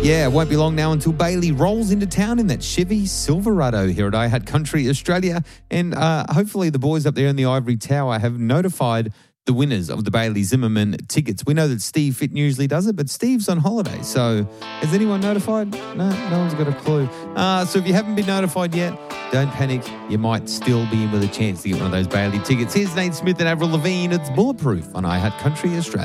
Yeah, it won't be long now until Bailey rolls into town in that Chevy Silverado here at iHeart Country Australia. And hopefully the boys up there in the Ivory Tower have notified the winners of the Bailey Zimmerman tickets. We know that Steve Fitton usually does it, but Steve's on holiday. So has anyone notified? No one's got a clue. So if you haven't been notified yet, don't panic. You might still be in with a chance to get one of those Bailey tickets. Here's Nate Smith and Avril Lavigne. It's Bulletproof on iHeart Country Australia.